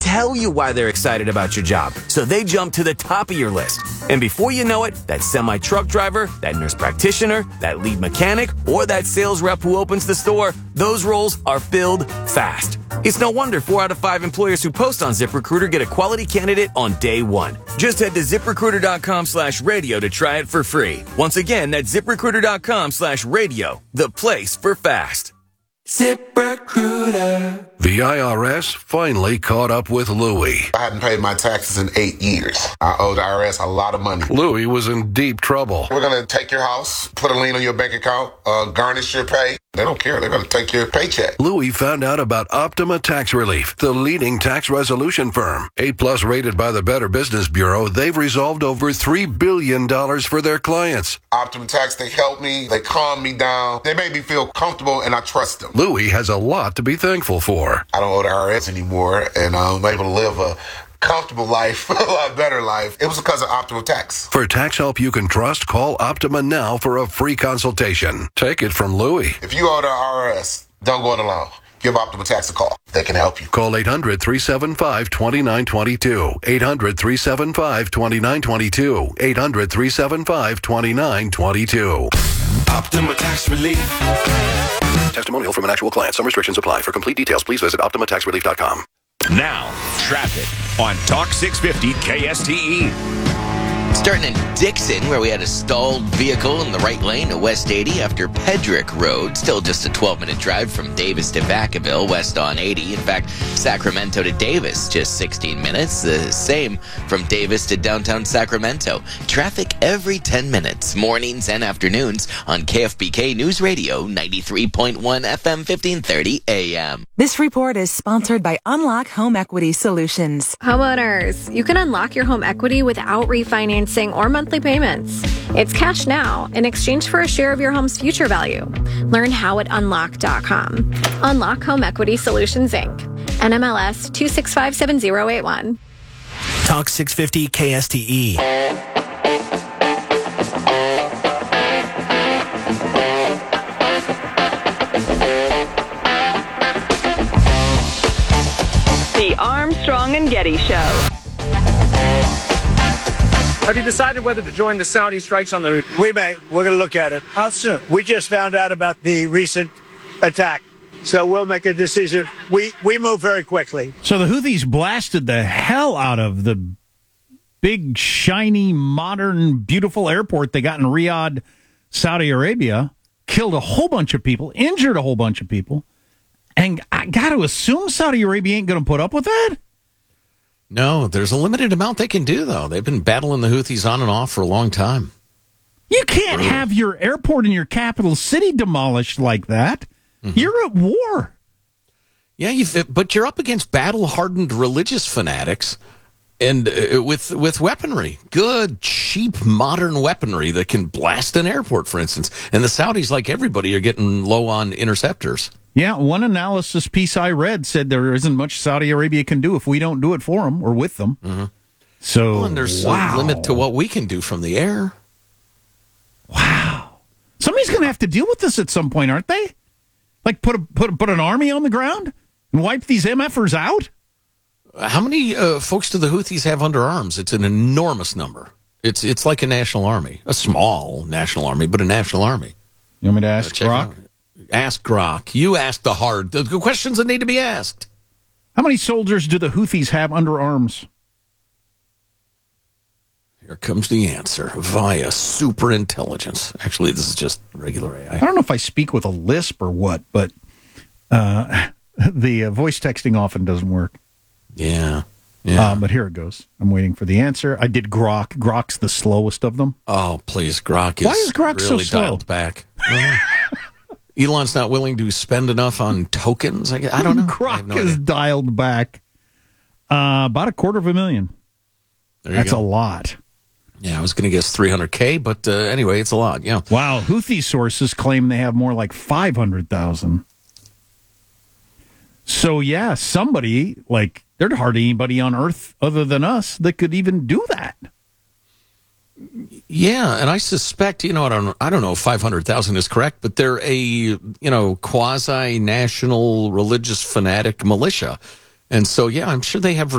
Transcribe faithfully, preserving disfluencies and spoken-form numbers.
tell you why they're excited about your job, so they jump to the top of your list. And before you know it, that semi-truck driver, that nurse practitioner, that lead mechanic, or that sales rep who opens the store, those roles are filled fast. It's no wonder four out of five employers who post on ZipRecruiter get a quality candidate on day one. Just head to ZipRecruiter.com slash radio to try it for free. Once again, that's ZipRecruiter.com slash radio, the place for fast. ZipRecruiter. The I R S finally caught up with Louie. I hadn't paid my taxes in eight years. I owe the I R S a lot of money. Louie was in deep trouble. We're going to take your house, put a lien on your bank account, uh, garnish your pay. They don't care. They're going to take your paycheck. Louie found out about Optima Tax Relief, the leading tax resolution firm. A plus rated by the Better Business Bureau, they've resolved over three billion dollars for their clients. Optima Tax, they help me. They calm me down. They make me feel comfortable, and I trust them. Louie has a lot to be thankful for. I don't owe the I R S anymore, and I'm able to live a comfortable life, a lot better life. It was because of Optima Tax. For tax help you can trust, call Optima now for a free consultation. Take it from Louie. If you owe the I R S, don't go it alone. Give Optima Tax a call. They can help you. Call eight hundred, three seven five, two nine two two. eight hundred, three seven five, two nine two two. eight hundred, three seven five, two nine two two. Optima Tax Relief. Testimonial from an actual client. Some restrictions apply. For complete details, please visit optima tax relief dot com. Now, traffic on Talk six fifty K S T E. Starting in Dixon, where we had a stalled vehicle in the right lane to West eighty after Pedrick Road. Still just a twelve-minute drive from Davis to Vacaville, west on eighty. In fact, Sacramento to Davis, just sixteen minutes. The same from Davis to downtown Sacramento. Traffic every ten minutes, mornings and afternoons on K F B K News Radio, ninety-three point one F M, fifteen thirty A M. This report is sponsored by Unlock Home Equity Solutions. Homeowners, you can unlock your home equity without refinancing or monthly payments. It's cash now in exchange for a share of your home's future value. Learn how at unlock dot com. Unlock Home Equity Solutions, Incorporated. N M L S two six five seven zero eight one. Talk six fifty K S T E. The Armstrong and Getty Show. Have you decided whether to join the Saudi strikes on the... We may. We're going to look at it. How soon? We just found out about the recent attack. So we'll make a decision. We, we move very quickly. So the Houthis blasted the hell out of the big, shiny, modern, beautiful airport they got in Riyadh, Saudi Arabia. Killed a whole bunch of people, injured a whole bunch of people. And I got to assume Saudi Arabia ain't going to put up with that? No, there's a limited amount they can do, though. They've been battling the Houthis on and off for a long time. You can't really have your airport in your capital city demolished like that. Mm-hmm. You're at war. Yeah, you've, but you're up against battle-hardened religious fanatics and uh, with with weaponry. Good, cheap, modern weaponry that can blast an airport, for instance. And the Saudis, like everybody, are getting low on interceptors. Yeah, one analysis piece I read said there isn't much Saudi Arabia can do if we don't do it for them or with them. Mm-hmm. So, well, and there's wow. a limit to what we can do from the air. Wow. Somebody's going to have to deal with this at some point, aren't they? Like put a, put a, put an army on the ground and wipe these MFers out? How many uh, folks do the Houthis have under arms? It's an enormous number. It's it's like a national army. A small national army, but a national army. You want me to ask uh, Grok? Ask Grok. You ask the hard, the questions that need to be asked. How many soldiers do the Houthis have under arms? Here comes the answer via superintelligence. Actually, this is just regular A I. I don't know if I speak with a lisp or what, but uh, the uh, voice texting often doesn't work. Yeah. Yeah. Uh, but here it goes. I'm waiting for the answer. I did Grok. Grok's the slowest of them. Oh, please. Grok is, Why is Grok really so slow? dialed back. Elon's not willing to spend enough on tokens. I, I don't know. Grok no is idea. dialed back uh, about a quarter of a million. There you That's go. a lot. Yeah, I was going to guess three hundred K, but uh, anyway, it's a lot. Yeah. Wow. Houthi sources claim they have more like five hundred thousand. So, yeah, somebody, like, there's hardly anybody on Earth other than us that could even do that. Yeah, and I suspect, you know, I don't, I don't know if five hundred thousand is correct, but they're a, you know, quasi-national religious fanatic militia. And so, yeah, I'm sure they have